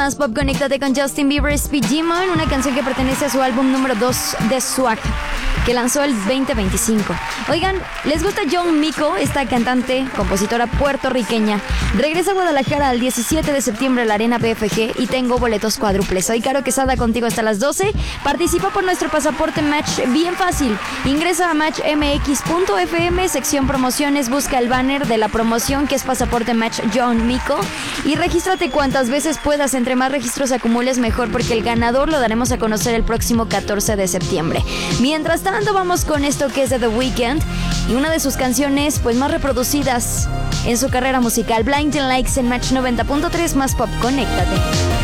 Más Pop, conéctate con Justin Bieber, Speed Demon, una canción que pertenece a su álbum número 2 de Swag, que lanzó el 2025. Oigan, ¿les gusta John Mico? Esta cantante, compositora puertorriqueña, regresa a Guadalajara el 17 de septiembre a la Arena BFG y tengo boletos cuádruples. Soy Caro Quesada contigo hasta las 12. Participa por nuestro pasaporte Match bien fácil. Ingresa a matchmx.fm, sección promociones, busca el banner de la promoción que es Pasaporte Match John Mico y regístrate cuantas veces puedas. Entre más registros acumules mejor, porque el ganador lo daremos a conocer el próximo 14 de septiembre. Mientras tanto, vamos con esto que es de The Weeknd y una de sus canciones pues más reproducidas en su carrera musical, Blinding Lights, en Match 90.3 Más Pop. Conéctate.